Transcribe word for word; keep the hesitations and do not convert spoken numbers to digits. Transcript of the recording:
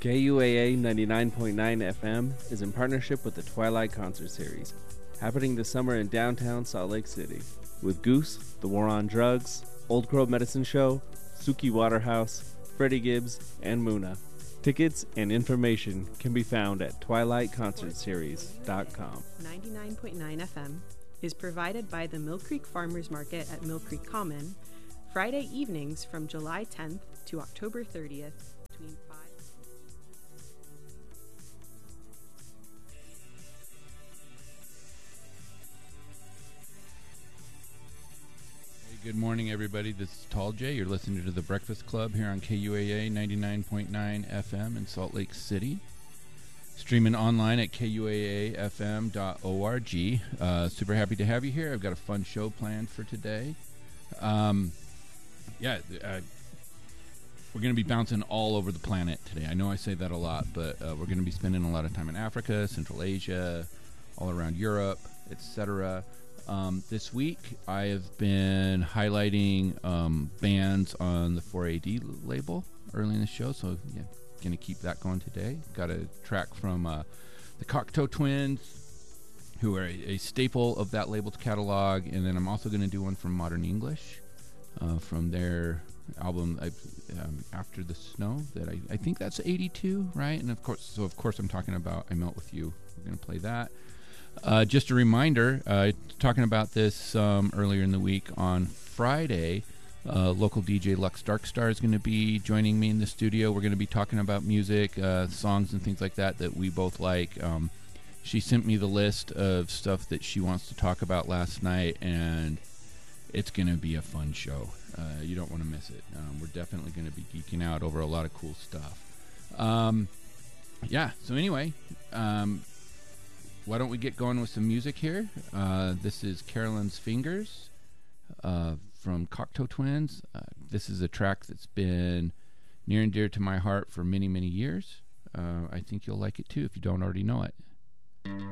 K U A A ninety-nine point nine F M is in partnership with the Twilight Concert Series, happening this summer in downtown Salt Lake City, with Goose, The War on Drugs, Old Crow Medicine Show, Suki Waterhouse, Freddie Gibbs, and Muna. Tickets and information can be found at twilight concert series dot com. ninety-nine point nine F M is provided by the Mill Creek Farmers Market at Mill Creek Common, Friday evenings from July tenth to October thirtieth between five. Good morning, everybody. This is Tall J. You're listening to The Breakfast Club here on K U A A ninety-nine point nine F M in Salt Lake City. Streaming online at K U A A F M dot org. Uh, super happy to have you here. I've got a fun show planned for today. Um, yeah, uh, we're going to be bouncing all over the planet today. I know I say that a lot, but uh, we're going to be spending a lot of time in Africa, Central Asia, all around Europe, et cetera. Um, this week, I have been highlighting um, bands on the four A D label early in the show, so yeah, going to keep that going today. Got a track from uh, the Cocteau Twins, who are a, a staple of that label's catalog, and then I'm also going to do one from Modern English, uh, from their album um, After the Snow. That I, I think that's eighty-two, right? And of course, so of course, I'm talking about I Melt With You. We're going to play that. Uh, just a reminder, uh, talking about this um, earlier in the week on Friday, uh, local D J Lux Darkstar is going to be joining me in the studio. We're going to be talking about music, uh, songs, and things like that that we both like. Um, she sent me the list of stuff that she wants to talk about last night, and it's going to be a fun show. Uh, you don't want to miss it. Um, we're definitely going to be geeking out over a lot of cool stuff. Um, yeah, so anyway... Um, Why don't we get going with some music here? Uh, this is Carolyn's Fingers uh, from Cocteau Twins. Uh, this is a track that's been near and dear to my heart for many, many years. Uh, I think you'll like it too if you don't already know it.